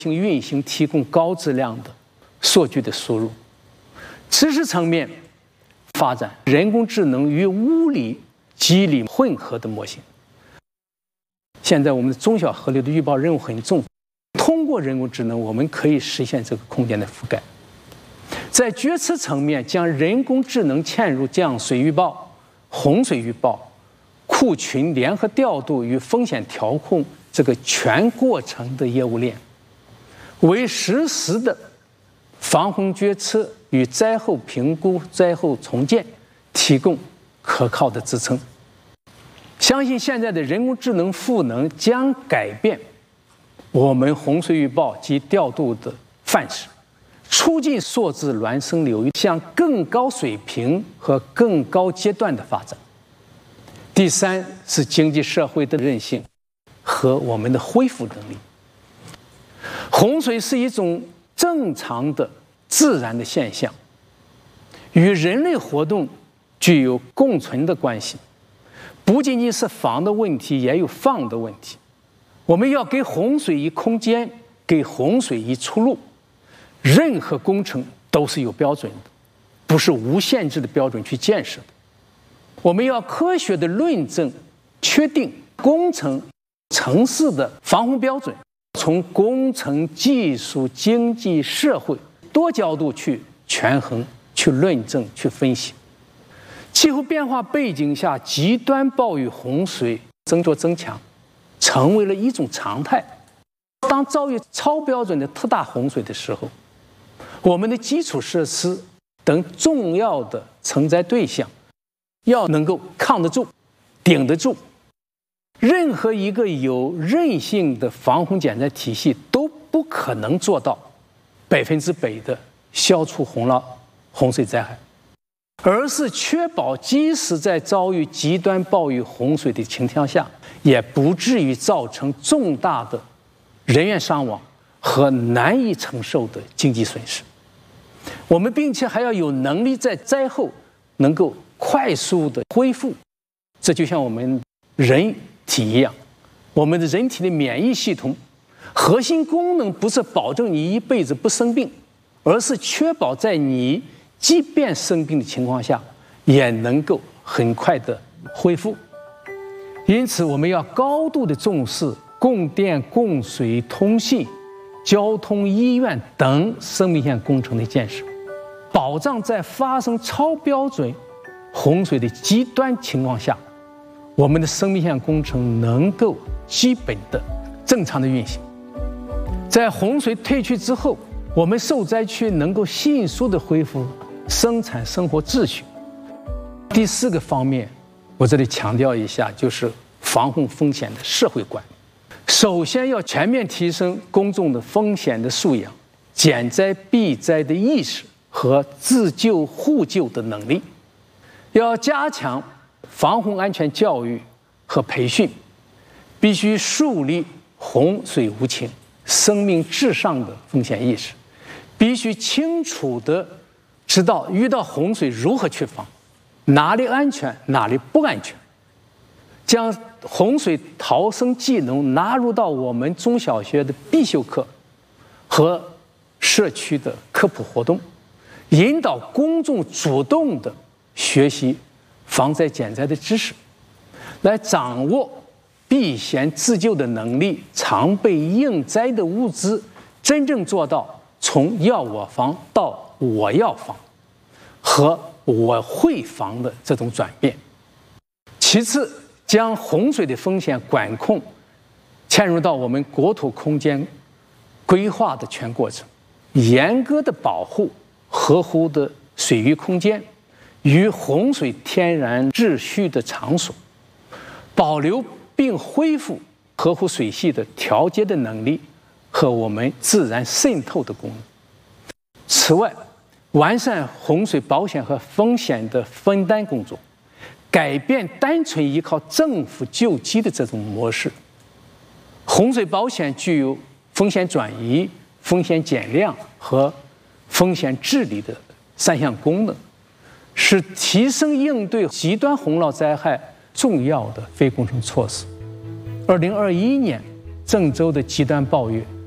运行提供高质量的数据的输入。知识层面发展人工智能与物理、机理混合的模型。现在我们的中小河流的预报任务很重，通过人工智能，我们可以实现这个空间的覆盖。在决策层面，将人工智能嵌入降水预报、洪水预报、库群联合调度与风险调控这个全过程的业务链，为实时的防洪决策与灾后评估、灾后重建提供可靠的支撑。相信现在的人工智能赋能将改变我们洪水预报及调度的范式，促进数字孪生流域向更高水平和更高阶段的发展。第三是经济社会的韧性和我们的恢复能力。洪水是一种正常的自然的现象，与人类活动具有共存的关系，不仅仅是防的问题，也有放的问题。我们要给洪水以空间，给洪水以出路。任何工程都是有标准的，不是无限制的标准去建设的。我们要科学的论证、确定工程、城市的防洪标准，从工程、技术、经济、社会多角度去权衡、去论证、去分析。气候变化背景下，极端暴雨、洪水增多增强，成为了一种常态。当遭遇超标准的特大洪水的时候，我们的基础设施等重要的承载对象要能够抗得住、顶得住。任何一个有韧性的防洪减灾体系都不可能做到100%的消除洪水灾害，而是确保即使在遭遇极端暴雨、洪水的情况下，也不至于造成重大的人员伤亡和难以承受的经济损失。我们并且还要有能力在灾后能够快速的恢复。这就像我们人体一样，我们的人体的免疫系统核心功能不是保证你一辈子不生病，而是确保在你即便生病的情况下也能够很快的恢复。因此我们要高度的重视供电、供水、通信、交通、医院等生命线工程的建设，保障在发生超标准洪水的极端情况下，我们的生命线工程能够基本的正常的运行。在洪水退去之后，我们受灾区能够迅速的恢复生产生活秩序。第四个方面，我这里强调一下，就是防洪风险的社会观。首先要全面提升公众的风险的素养、减灾避灾的意识和自救互救的能力，要加强防洪安全教育和培训，必须树立洪水无情、生命至上的风险意识，必须清楚地知道遇到洪水如何去防，哪里安全，哪里不安全，将洪水逃生技能纳入到我们中小学的必修课和社区的科普活动，引导公众主动地学习防灾减灾的知识，来掌握避险自救的能力，常备应灾的物资，真正做到从要我防到我要防和我会防的这种转变。其次，将洪水的风险管控嵌入到我们国土空间规划的全过程，严格的保护合乎的水域空间与洪水天然秩序的场所，保留并恢复合乎水系的调节的能力和我们自然渗透的功能。此外，完善洪水保险和风险的分担工作，改变单纯依靠政府救济的这种模式。洪水保险具有风险转移、风险减量和风险治理的3项功能，是提升应对极端洪涝灾害重要的非工程措施。2021年郑州的极端暴雨